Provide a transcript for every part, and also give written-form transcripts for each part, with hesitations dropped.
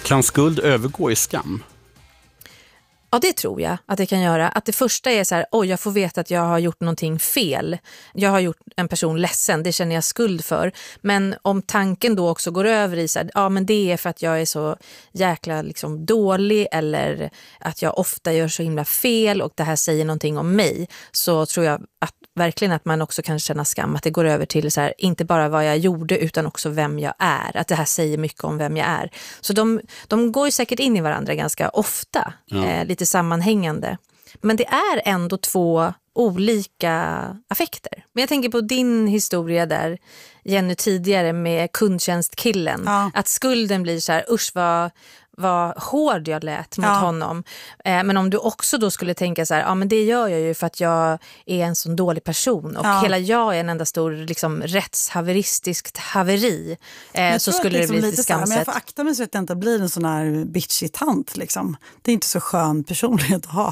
Kan skuld övergå i skam? Ja, det tror jag att det kan göra. Att det första är så här, jag får veta att jag har gjort någonting fel. Jag har gjort en person ledsen, det känner jag skuld för. Men om tanken då också går över i så här, men det är för att jag är så jäkla liksom dålig eller att jag ofta gör så himla fel och det här säger någonting om mig, så tror jag att verkligen att man också kan känna skam, att det går över till så här, inte bara vad jag gjorde utan också vem jag är. Att det här säger mycket om vem jag är. Så de går ju säkert in i varandra ganska ofta, lite sammanhängande. Men det är ändå två olika affekter. Men jag tänker på din historia där, Jenny, tidigare med kundtjänstkillen. Ja. Att skulden blir så här, usch vad hård jag lät mot honom. Men om du också då skulle tänka så här, men det gör jag ju för att jag är en sån dålig person och hela jag är en enda stor liksom rättshaveristiskt haveri, så skulle det bli lite skamset. Men jag får akta mig så att jag inte blir en sån här bitchig tant liksom. Det är inte så skön personlighet att ha.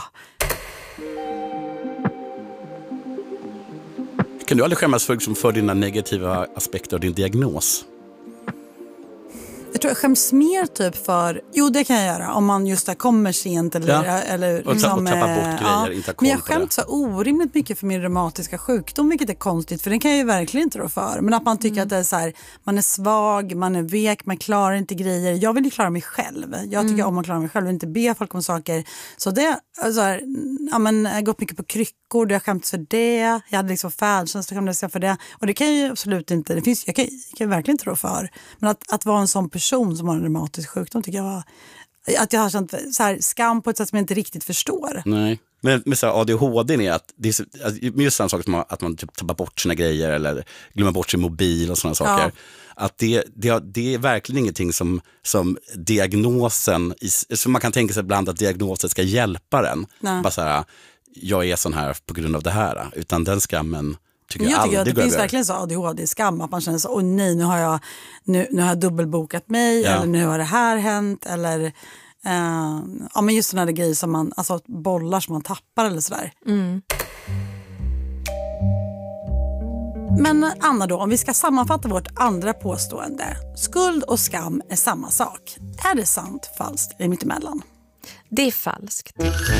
Kan du aldrig skämmas för dina negativa aspekter av din diagnos? Jag tror jag skäms mer typ för... Jo, det kan jag göra. Om man just där kommer sent eller och liksom, tappa bort grejer, inte ha koll. Men jag skäms så orimligt mycket för min reumatiska sjukdom, vilket är konstigt, för den kan jag ju verkligen inte rå för. Men att man tycker att det är så här, man är svag, man är vek, man klarar inte grejer. Jag vill ju klara mig själv. Jag tycker om att klara mig själv och inte be folk om saker. Så det, så här, jag har gått mycket på kryckor, jag skämts för det. Jag hade liksom färdtjänst och skämdes för det. Och det kan ju absolut inte, jag kan verkligen inte rå för. Men att vara en sån person som har en reumatisk sjukdom tycker jag var, att jag har känt så här skam på ett sätt som jag inte riktigt förstår. Nej. Men så här, ADHD är att det är så, just samma sak som att man typ tappar bort sina grejer eller glömmer bort sin mobil och sådana saker. Att det är verkligen ingenting som diagnosen, som man kan tänka sig ibland att diagnosen ska hjälpa den. Bara så här, jag är sån här på grund av det här. Utan den skammen tycker jag aldrig. Det finns verkligen så ADHD-skam, att man känner så, nej, nu har jag dubbelbokat mig, eller nu har det här hänt, eller men just sådana där grejer som man, alltså bollar som man tappar eller sådär. Men Anna då, om vi ska sammanfatta vårt andra påstående. Skuld och skam är samma sak. Är det sant, falskt eller mittemellan? Det är falskt.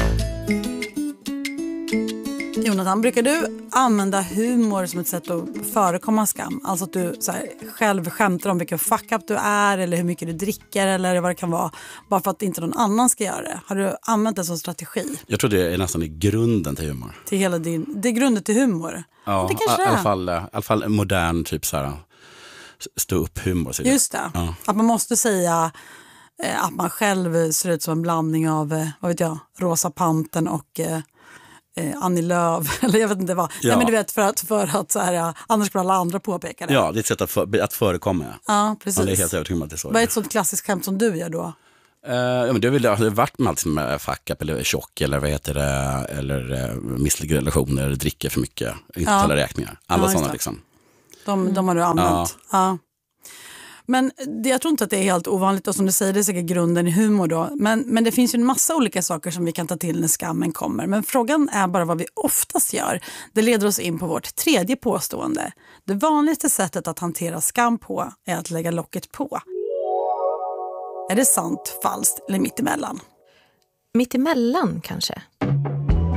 Jonathan, brukar du använda humor som ett sätt att förekomma skam? Alltså att du så här, själv skämtar om vilken fuck up du är eller hur mycket du dricker eller vad det kan vara, bara för att inte någon annan ska göra det. Har du använt det som strategi? Jag tror det är nästan i grunden till humor. Det är grunden till humor? Ja, det kanske i alla fall modern typ så här stå upp humor. Just det, att man måste säga att man själv ser ut som en blandning av, vad vet jag, Rosa Pantern och... Annie Lööf, eller jag vet inte vad. Nej, men du vet, för att så här, annars skulle alla andra påpeka det. Ja, det är ett sätt att förekomma. Ja, precis. Ja, det är helt övertygad om att det är så. Vad är ett sånt klassiskt skämt som du gör då? Men det har väl varit med allt som är fuck up eller tjock eller vad heter det, eller misslyckade relationer, dricker för mycket, inte talar räkningar. Alla sådana liksom. De har du använt. Ja. Men jag tror inte att det är helt ovanligt, och som du säger, det är säkert grunden i humor då. Men det finns ju en massa olika saker som vi kan ta till när skammen kommer. Men frågan är bara vad vi oftast gör. Det leder oss in på vårt tredje påstående. Det vanligaste sättet att hantera skam på är att lägga locket på. Är det sant, falskt eller mittemellan? Mittemellan kanske.